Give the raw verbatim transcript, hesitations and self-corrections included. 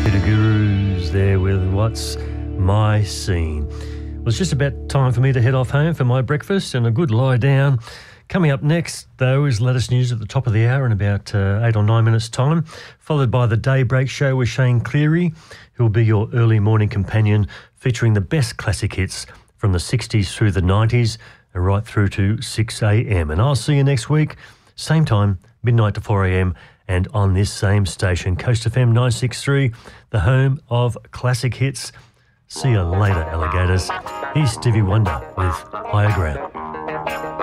Peter Gurus there with What's My Scene. Well, it's just about time for me to head off home for my breakfast and a good lie down. Coming up next, though, is latest news at the top of the hour in about uh, eight or nine minutes' time, followed by the Daybreak Show with Shane Cleary, who will be your early morning companion, featuring the best classic hits from the sixties through the nineties and right through to six a.m. And I'll see you next week, same time, midnight to four a.m, and on this same station, Coast F M nine sixty-three, the home of classic hits. See you later, alligators. Here's Stevie Wonder with Higher Ground.